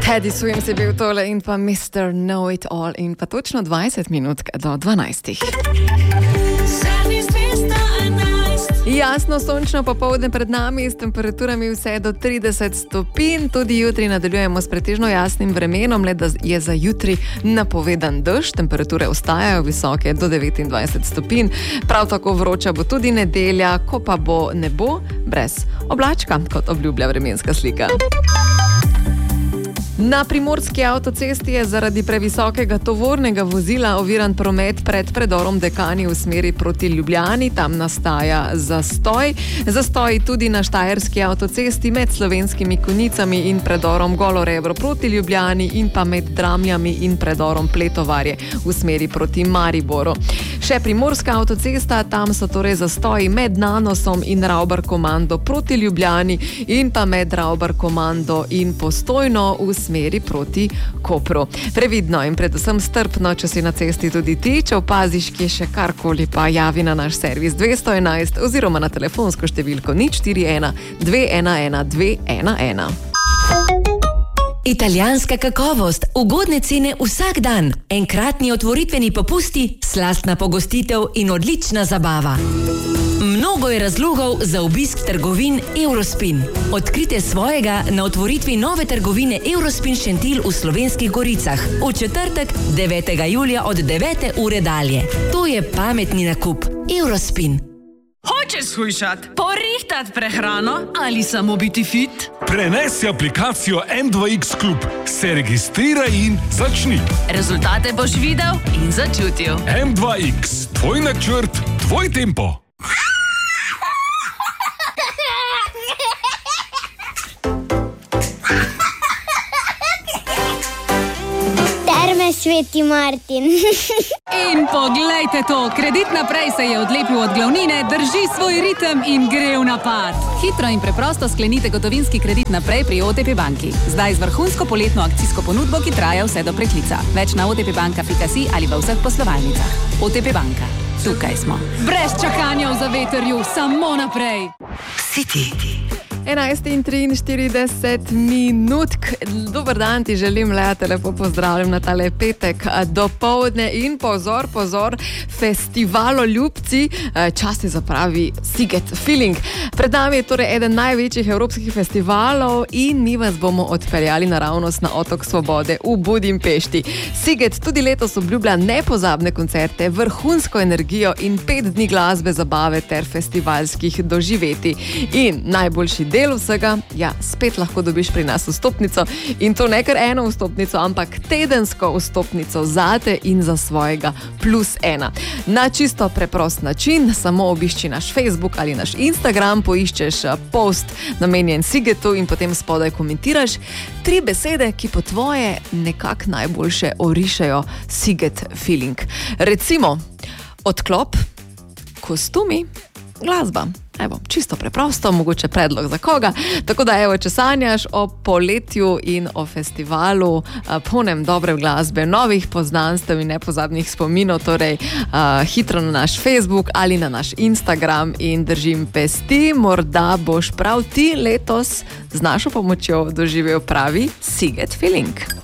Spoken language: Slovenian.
Teddy Swims je bil tole in pa Mr. Know It All in pa točno 20 minut do 12. Jasno, sončno popoldne pred nami s temperaturami vse do 30 stopinj. Tudi jutri nadaljujemo s pretežno jasnim vremenom, le da je za jutri napovedan dež. Temperature ostajajo visoke do 29 stopinj. Prav tako vroča bo tudi nedelja, ko pa bo nebo brez oblačka, kot obljublja vremenska slika. Na primorski avtocesti je zaradi previsokega tovornega vozila oviran promet pred predorom Dekani v smeri proti Ljubljani. Tam nastaja zastoj. Zastoj tudi na štajerski avtocesti med Slovenskimi Konjicami in predorom Golo Rebro proti Ljubljani in pa med Dramljami in predorom Pletovarje v smeri proti Mariboru. Še primorska avtocesta, tam so torej zastoji med Nanosom in Ravbar Komando proti Ljubljani in pa med Ravbar Komando in Postojno v smeri proti Kopru. Previdno in predvsem strpno, če si na cesti tudi ti, če opaziš, kje še karkoli, pa javi na naš servis 211 oziroma na telefonsko številko 041 211 211. Italijanska kakovost, ugodne cene vsak dan, enkratni otvoritveni popusti, slastna pogostitev in odlična zabava. Mnogo je razlogov za obisk trgovin Eurospin. Odkrite svojega na otvoritvi nove trgovine Eurospin Šentilj v Slovenskih Goricah v četrtek 9. julija od 9. ure dalje. To je pametni nakup. Eurospin. Hočeš shujšat, porihtat prehrano ali samo biti fit? Prenesi aplikacijo M2X Klub, se registriraj in začni. Rezultate boš videl in začutil. M2X, tvoj načrt, tvoj tempo. Sveti Martin. In poglejte to, Kredit naprej se je odlepil od glavnine, drži svoj ritem in gre v napad. Hitro in preprosto sklenite gotovinski kredit naprej pri OTP banki. Zdaj z vrhunsko poletno akcijsko ponudbo, ki traja vse do preklica. Več na otpbanka.si ali v vseh poslovalnicah. OTP banka. Tukaj smo. Brez čakanja v zavetrju, samo naprej. City. 11:43 minut. Dober dan ti želim, Lea, te lepo pozdravljam na tale petek dopoldne in pozor, festivaloljubci, čas je zapravi Siget Feeling. Pred nami je torej eden največjih evropskih festivalov in mi vas bomo odpeljali naravnost na Otok Svobode v Budimpešti. Siget tudi letos obljublja nepozabne koncerte, vrhunsko energijo in 5 dni glasbe, zabave ter festivalskih doživetij. In najboljši del vsega, ja, spet lahko dobiš pri nas vstopnico in to ne kar eno vstopnico, ampak tedensko vstopnico zate in za svojega +1. Na čisto preprost način, samo obišči naš Facebook ali naš Instagram, poiščeš post namenjen Sigetu in potem spodaj komentiraš 3 besede, ki po tvoje nekako najboljše orišajo Siget Feeling. Recimo, odklop, kostumi, glasba. Evo, čisto preprosto, mogoče predlog za koga. Tako da, evo, če sanjaš o poletju in o festivalu, polnem dobre glasbe, novih poznanstev in nepozabnih spominov, torej hitro na naš Facebook ali na naš Instagram in držim pesti, morda boš prav ti letos z našo pomočjo doživel pravi Siget Feeling.